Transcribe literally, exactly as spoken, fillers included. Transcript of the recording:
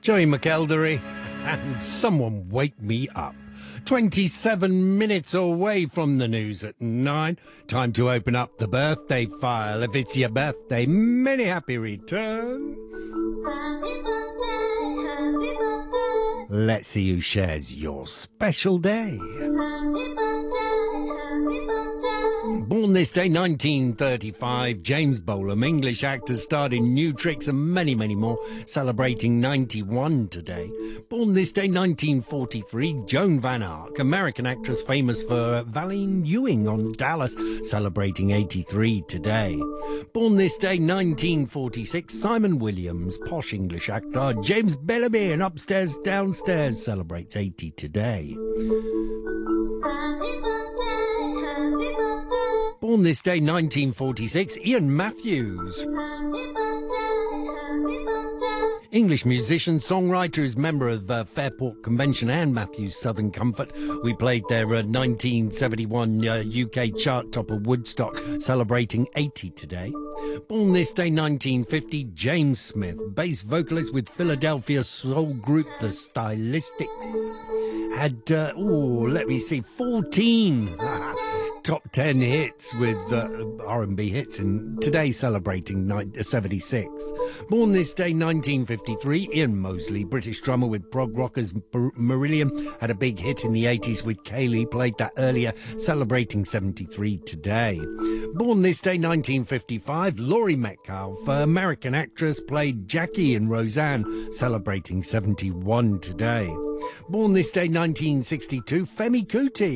Joey McElderry and Someone Wake Me Up. twenty-seven minutes away from the news at nine. Time to open up the birthday file. If it's your birthday, many happy returns. Happy birthday, happy birthday. Let's see who shares your special day. Happy birthday, happy birthday. Born this day, nineteen thirty-five, James Bolam, English actor, starred in New Tricks and many, many more, celebrating ninety-one today. Born this day, nineteen forty-three, Joan Van Ark, American actress famous for Valine Ewing on Dallas, celebrating eighty-three today. Born this day, nineteen forty-six, Simon Williams, posh English actor, James Bellamy in Upstairs Downstairs, celebrates eighty today. Happy birthday, happy birthday. Born this day, nineteen forty-six, Ian Matthews. Happy birthday, happy birthday. English musician, songwriter, who's member of uh, Fairport Convention and Matthews Southern Comfort. We played their uh, nineteen seventy-one uh, U K chart topper Woodstock, celebrating eighty today. Born this day, nineteen fifty, James Smith, bass vocalist with Philadelphia soul group The Stylistics. Had, uh, oh, let me see, fourteen top ten hits with uh, R and B hits, and today celebrating seventy-six. Born this day, nineteen fifty-three, Ian Mosley, British drummer with prog rockers Marillion, had a big hit in the eighties with Kaylee, played that earlier, celebrating seventy-three today. Born this day, nineteen fifty-five, Laurie Metcalf, American actress, played Jackie in Roseanne, celebrating seventy-one today. Born this day, nineteen sixty-two, Femi Kuti.